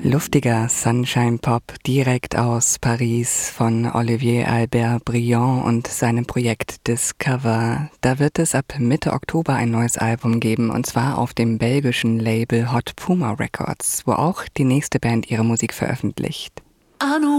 Luftiger Sunshine-Pop direkt aus Paris von Olivier Albert Briand und seinem Projekt Discover. Da wird es ab Mitte Oktober ein neues Album geben, und zwar auf dem belgischen Label Hot Puma Records, wo auch die nächste Band ihre Musik veröffentlicht.